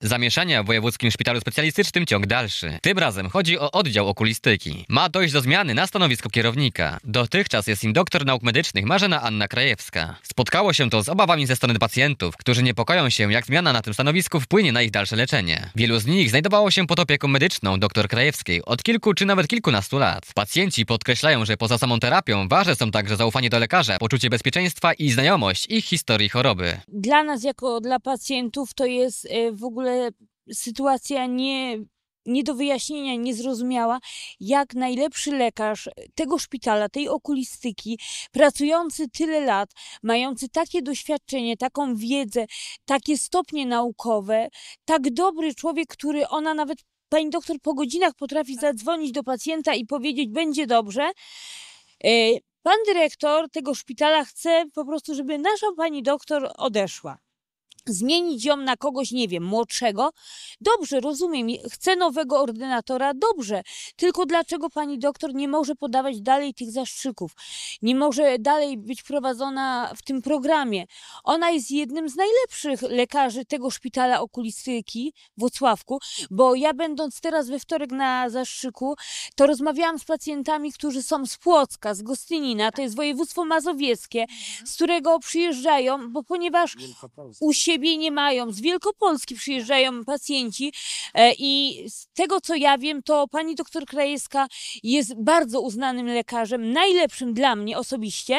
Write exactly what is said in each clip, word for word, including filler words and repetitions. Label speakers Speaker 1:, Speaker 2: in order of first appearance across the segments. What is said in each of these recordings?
Speaker 1: Zamieszania w Wojewódzkim Szpitalu Specjalistycznym ciąg dalszy. Tym razem chodzi o oddział okulistyki. Ma dojść do zmiany na stanowisku kierownika. Dotychczas jest nim doktor nauk medycznych Marzena Anna Krajewska. Spotkało się to z obawami ze strony pacjentów, którzy niepokoją się, jak zmiana na tym stanowisku wpłynie na ich dalsze leczenie. Wielu z nich znajdowało się pod opieką medyczną dr Krajewskiej od kilku czy nawet kilkunastu lat. Pacjenci podkreślają, że poza samą terapią ważne są także zaufanie do lekarza, poczucie bezpieczeństwa i znajomość ich historii choroby.
Speaker 2: Dla nas, jako dla pacjentów, to jest w ogóle sytuacja nie, nie do wyjaśnienia, niezrozumiała, jak najlepszy lekarz tego szpitala, tej okulistyki, pracujący tyle lat, mający takie doświadczenie, taką wiedzę, takie stopnie naukowe, tak dobry człowiek, który ona nawet, pani doktor, po godzinach potrafi zadzwonić do pacjenta i powiedzieć: będzie dobrze. Pan dyrektor tego szpitala chce po prostu, żeby nasza pani doktor odeszła. Zmienić ją na kogoś, nie wiem, młodszego. Dobrze, rozumiem, chce nowego ordynatora, dobrze. Tylko dlaczego pani doktor nie może podawać dalej tych zastrzyków? Nie może dalej być prowadzona w tym programie. Ona jest jednym z najlepszych lekarzy tego szpitala okulistyki w Włocławku, bo ja, będąc teraz we wtorek na zastrzyku, to rozmawiałam z pacjentami, którzy są z Płocka, z Gostynina, to jest województwo mazowieckie, z którego przyjeżdżają, bo ponieważ u siebie nie mają. Z Wielkopolski przyjeżdżają pacjenci i z tego, co ja wiem, to pani doktor Krajewska jest bardzo uznanym lekarzem, najlepszym dla mnie osobiście,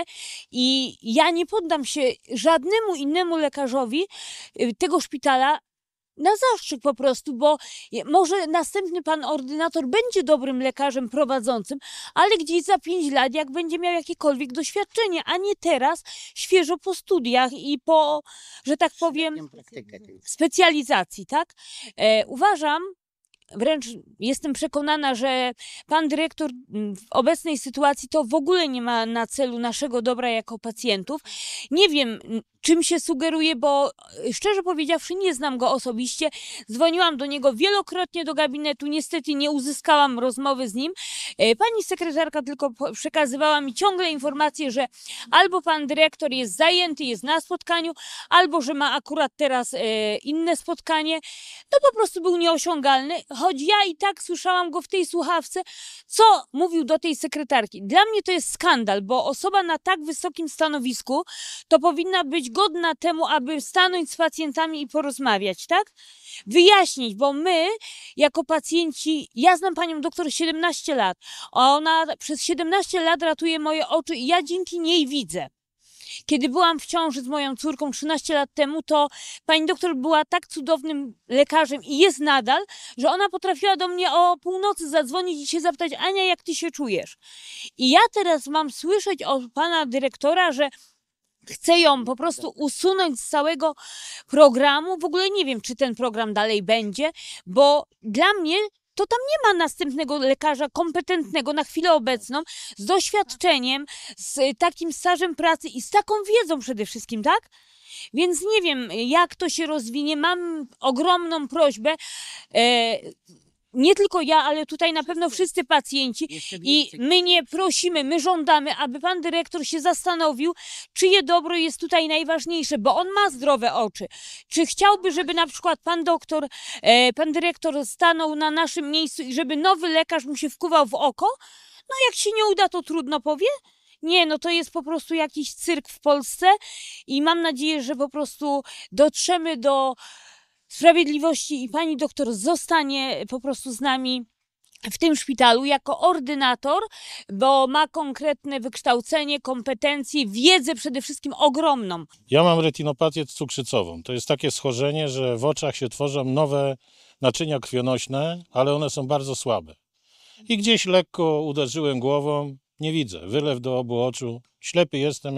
Speaker 2: i ja nie poddam się żadnemu innemu lekarzowi tego szpitala na zastrzyk po prostu, bo może następny pan ordynator będzie dobrym lekarzem prowadzącym, ale gdzieś za pięć lat, jak będzie miał jakiekolwiek doświadczenie, a nie teraz, świeżo po studiach i po, że tak powiem, specjalizacji, tak? E, uważam, wręcz jestem przekonana, że pan dyrektor w obecnej sytuacji to w ogóle nie ma na celu naszego dobra jako pacjentów. Nie wiem, czym się sugeruje, bo szczerze powiedziawszy nie znam go osobiście. Dzwoniłam do niego wielokrotnie do gabinetu, niestety nie uzyskałam rozmowy z nim. Pani sekretarka tylko przekazywała mi ciągle informacje, że albo pan dyrektor jest zajęty, jest na spotkaniu, albo że ma akurat teraz inne spotkanie. To po prostu był nieosiągalny, choć ja i tak słyszałam go w tej słuchawce, co mówił do tej sekretarki. Dla mnie to jest skandal, bo osoba na tak wysokim stanowisku to powinna być godna temu, aby stanąć z pacjentami i porozmawiać, tak? Wyjaśnić, bo my jako pacjenci, ja znam panią doktor siedemnaście lat, ona przez siedemnaście lat ratuje moje oczy i ja dzięki niej widzę. Kiedy byłam w ciąży z moją córką trzynaście lat temu, to pani doktor była tak cudownym lekarzem i jest nadal, że ona potrafiła do mnie o północy zadzwonić i się zapytać: Ania, jak ty się czujesz? I ja teraz mam słyszeć od pana dyrektora, że chce ją po prostu usunąć z całego programu. W ogóle nie wiem, czy ten program dalej będzie, bo dla mnie to tam nie ma następnego lekarza kompetentnego na chwilę obecną, z doświadczeniem, z takim stażem pracy i z taką wiedzą przede wszystkim, tak? Więc nie wiem, jak to się rozwinie. Mam ogromną prośbę, e, nie tylko ja, ale tutaj na pewno wszyscy pacjenci, i my nie prosimy, my żądamy, aby pan dyrektor się zastanowił, czyje dobro jest tutaj najważniejsze, bo on ma zdrowe oczy. Czy chciałby, żeby na przykład pan doktor, e, pan dyrektor stanął na naszym miejscu i żeby nowy lekarz mu się wkuwał w oko? No jak się nie uda, to trudno powie. Nie, no to jest po prostu jakiś cyrk w Polsce i mam nadzieję, że po prostu dotrzemy do sprawiedliwości i pani doktor zostanie po prostu z nami w tym szpitalu jako ordynator, bo ma konkretne wykształcenie, kompetencje, wiedzę przede wszystkim ogromną.
Speaker 3: Ja mam retinopatię cukrzycową. To jest takie schorzenie, że w oczach się tworzą nowe naczynia krwionośne, ale one są bardzo słabe. I gdzieś lekko uderzyłem głową, nie widzę, wylew do obu oczu, ślepy jestem.